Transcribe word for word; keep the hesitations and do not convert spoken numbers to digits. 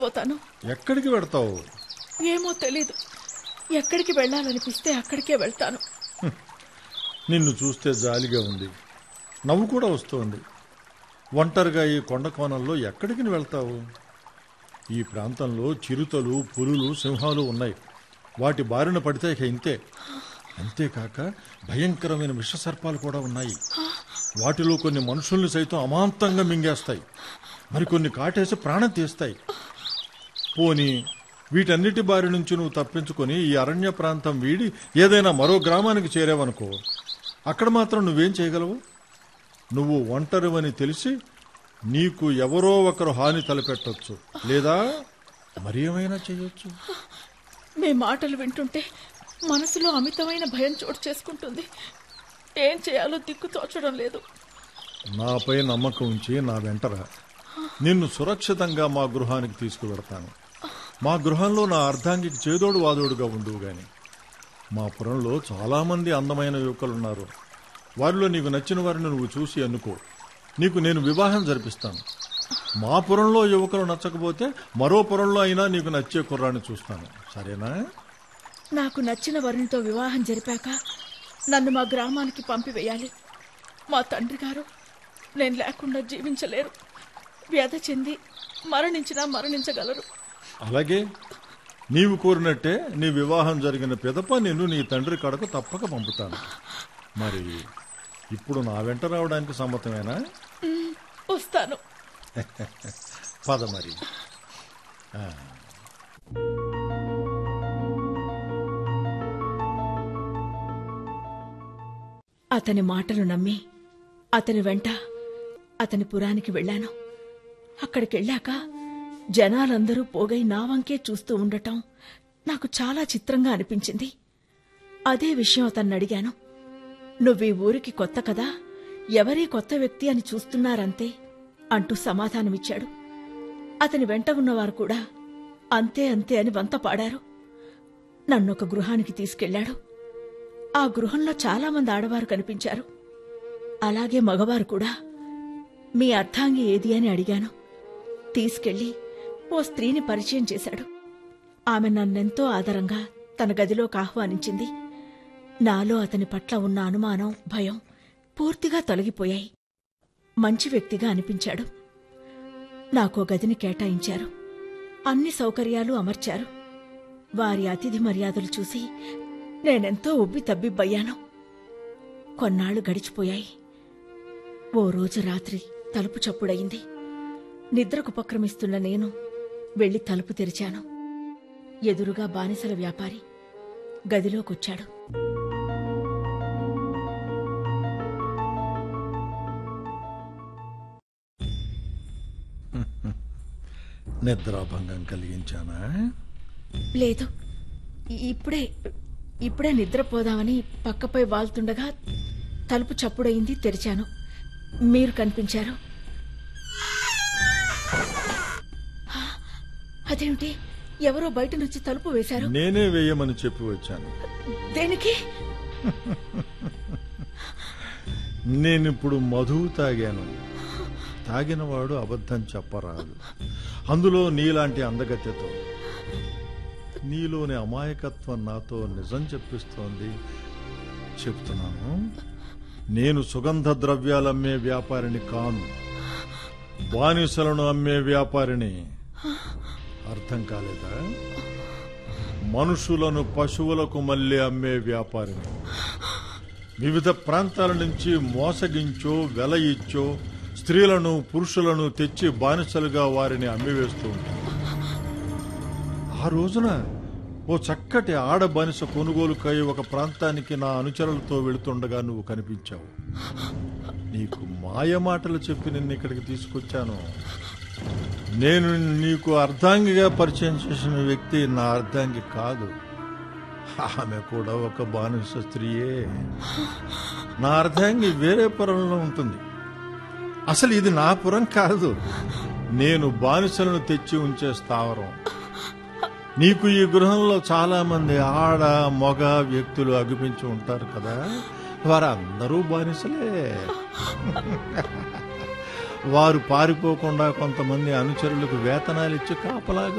పోతాను. ఎక్కడికి వెళ్తావు? ఏమో తెలీదు. ఎక్కడికి వెళ్ళాలనిపిస్తే అక్కడికే వెళ్తాను. నిన్ను చూస్తే జాలిగా ఉంది, నవ్వు కూడా వస్తోంది. ఒంటరిగా ఈ కొండ కోణంలో ఎక్కడికి వెళ్తావు? ఈ ప్రాంతంలో చిరుతలు, పులులు, సింహాలు ఉన్నాయి. వాటి బారిన పడితే ఇక ఇంతే. అంతేకాక భయంకరమైన విషసర్పాలు కూడా ఉన్నాయి. వాటిలో కొన్ని మనుషుల్ని సైతం అమాంతంగా మింగేస్తాయి, మరికొన్ని కాటేసి ప్రాణం తీస్తాయి. పోనీ వీటన్నిటి బారి నుంచి నువ్వు తప్పించుకొని ఈ అరణ్య ప్రాంతం వీడి ఏదైనా మరో గ్రామానికి చేరావనుకో, అక్కడ మాత్రం నువ్వేం చేయగలవు? నువ్వు ఒంటరివని తెలిసి నీకు ఎవరో ఒకరు హాని తలపెట్టొచ్చు, లేదా మరి ఏమైనా చేయొచ్చు. మీ మాటలు వింటుంటే మనసులో అమితమైన భయం చోటు చేసుకుంటుంది. ఏం చేయాలో దిక్కు తోచడం లేదు. నాపై నమ్మకం ఉంచి నా వెంటరా. నిన్ను సురక్షితంగా మా గృహానికి తీసుకువెడతాను. మా గృహంలో నా అర్ధాంగికి చేదోడు వాదోడుగా ఉండువు గాని. మా పురంలో చాలామంది అందమైన యువకులున్నారు. వారిలో నీకు నచ్చిన వారిని నువ్వు చూసి ఎన్నుకో. నీకు నేను వివాహం జరిపిస్తాను. మా పురంలో యువకులు నచ్చకపోతే మరో పురంలో అయినా నీకు నచ్చే కుర్రాన్ని చూస్తాను. సరేనా? నాకు నచ్చిన వరునితో వివాహం జరిపాక నన్ను మా గ్రామానికి పంపివేయాలి. మా తండ్రి గారు నేను లేకుండా జీవించలేరు. వ్యధ చెంది మరణించినా మరణించగలరు. అలాగే నీవు కోరినట్టే నీ వివాహం జరిగిన పిదప నిన్ను నీ తండ్రి కడకు తప్పక పంపుతాను. మరి ఇప్పుడు నా వెంట రావడానికి సమ్మతమేనా? వస్తాను. పద మరి. అతని మాటలు నమ్మి అతని వెంట అతని పురానికి వెళ్ళాను. అక్కడికెళ్ళాక జనాలందరూ పోగై నా వంకే చూస్తూ ఉండటం నాకు చాలా చిత్రంగా అనిపించింది. అదే విషయం అతన్ని అడిగాను. నువ్వీ ఊరికి కొత్త కదా, ఎవరీ కొత్త వ్యక్తి అని చూస్తున్నారంతే అంటూ సమాధానమిచ్చాడు. అతని వెంట ఉన్నవారు కూడా అంతే అంతే అని వంత పాడారు. నన్నొక గృహానికి తీసుకెళ్లాడు. ఆ గృహంలో చాలామంది ఆడవారు కనిపించారు, అలాగే మగవారు కూడా. మీ అర్ధాంగి ఏది అని అడిగాను. తీసుకెళ్లి ఓ స్త్రీని పరిచయం చేశాడు. ఆమె నన్నెంతో ఆదరంగా తన గదిలోకి ఆహ్వానించింది. నాలో అతని పట్ల ఉన్న అనుమానం, భయం పూర్తిగా తొలగిపోయాయి. మంచి వ్యక్తిగా అనిపించాడు. నాకో గదిని కేటాయించారు. అన్ని సౌకర్యాలు అమర్చారు. వారి అతిథి మర్యాదలు చూసి నేనెంతో ఉబ్బి తబ్బిబ్బయ్యాను. కొన్నాళ్లు గడిచిపోయాయి. ఓ రోజు రాత్రి తలుపు చప్పుడయింది. నిద్రకుపక్రమిస్తున్న నేను వెళ్లి తలుపు తెరిచాను. ఎదురుగా బానిసల వ్యాపారి గదిలోకొచ్చాడు. నిద్రాభంగం కలిగించానా? లేదు, ఇప్పుడే ఇప్పుడే నిద్రపోదామని పక్కపై వాల్తుండగా తలుపు చప్పుడయింది. తెరిచాను. మీరు కనిపించారు. అదేమిటి, ఎవరో బయట నుంచి తలుపు వేశారు? నేనే వేయమని చెప్పి వచ్చాను. దేనికి? నేనిప్పుడు మధువు తాగాను. తాగినవాడు అబద్ధం చెప్పరాదు, అందులో నీలాంటి అందగత్యతో. నీలోని అమాయకత్వం నాతో నిజం చెప్పిస్తోంది. చెప్తున్నాను, నేను సుగంధ ద్రవ్యాలమ్మే వ్యాపారిని కాను, బానిసలను అమ్మే వ్యాపారిని. అర్థం కాలేదా? మనుషులను పశువులకు మళ్ళీ అమ్మే వ్యాపారిని. వివిధ ప్రాంతాల నుంచి మోసగించో వెల ఇచ్చో స్త్రీలను పురుషులను తెచ్చి బానిసలుగా వారిని అమ్మివేస్తూ ఉంటాను. ఆ రోజున ఓ చక్కటి ఆడ బానిస కొనుగోలుకై ఒక ప్రాంతానికి నా అనుచరులతో వెళుతుండగా నువ్వు కనిపించావు. నీకు మాయ మాటలు చెప్పి నిన్ను ఇక్కడికి తీసుకొచ్చాను. నేను నీకు అర్ధాంగిగా పరిచయం చేసిన వ్యక్తి నా అర్ధాంగి కాదు. ఆమె కూడా ఒక బానిస స్త్రీయే. నా అర్ధాంగి వేరే పురంలో ఉంటుంది. అసలు ఇది నా పురం కాదు, నేను బానిసలను తెచ్చి ఉంచే స్థావరం. నీకు ఈ గృహంలో చాలా మంది ఆడ మగ వ్యక్తులు అగుపించి ఉంటారు కదా, వారందరూ బానిసలే. వారు పారిపోకుండా కొంతమంది అనుచరులకు వేతనాలిచ్చి కాపలాగా